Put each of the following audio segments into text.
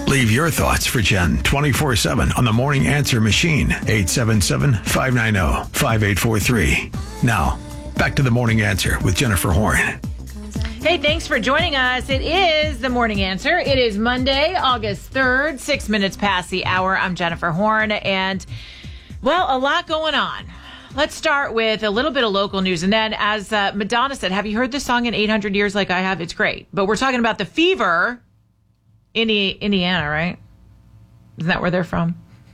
Leave your thoughts for Jen 24/7 on the Morning Answer machine, 877-590-5843. Now, back to the Morning Answer with Jennifer Horn. Hey, thanks for joining us. It is the Morning Answer. It is Monday, August 3rd, 6 minutes past the hour. I'm Jennifer Horn, and, well, a lot going on. Let's start with a little bit of local news. And then, as Madonna said, have you heard this song in 800 years like I have? It's great. But we're talking about the Fever, Indiana, right? Isn't that where they're from?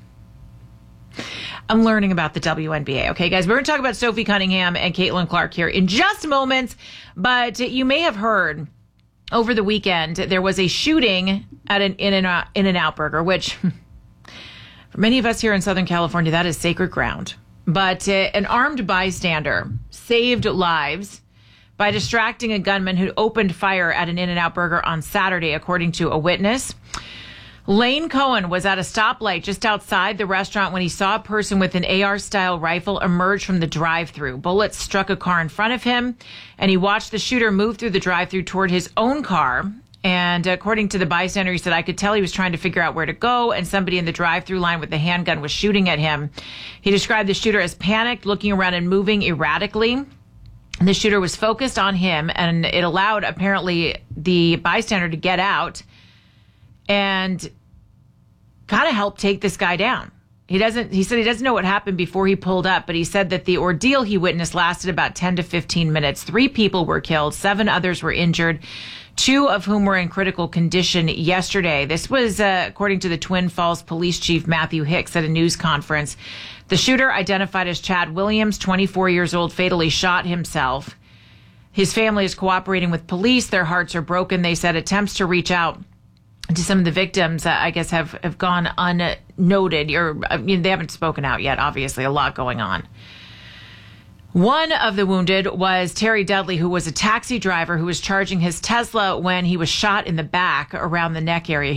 I'm learning about the WNBA. Okay, guys, we're going to talk about Sophie Cunningham and Caitlin Clark here in just moments. But you may have heard over the weekend there was a shooting at an In-N-Out Burger, which for many of us here in Southern California, that is sacred ground. But an armed bystander saved lives by distracting a gunman who opened fire at an In-N-Out Burger on Saturday, according to a witness. Lane Cohen was at a stoplight just outside the restaurant when he saw a person with an AR-style rifle emerge from the drive-thru. Bullets struck a car in front of him, and he watched the shooter move through the drive-thru toward his own car. And according to the bystander, he said, I could tell he was trying to figure out where to go, and somebody in the drive-thru line with the handgun was shooting at him. He described the shooter as panicked, looking around and moving erratically. The shooter was focused on him, and it allowed, apparently, the bystander to get out and kind of help take this guy down. He said he doesn't know what happened before he pulled up, but he said that the ordeal he witnessed lasted about 10 to 15 minutes. 3 people were killed. 7 others were injured, 2 of whom were in critical condition yesterday. This was according to the Twin Falls Police Chief Matthew Hicks at a news conference. The shooter, identified as Chad Williams, 24 years old, fatally shot himself. His family is cooperating with police. Their hearts are broken. They said attempts to reach out to some of the victims, I guess, have gone unnoted. They haven't spoken out yet, obviously, a lot going on. One of the wounded was Terry Dudley, who was a taxi driver who was charging his Tesla when he was shot in the back around the neck area.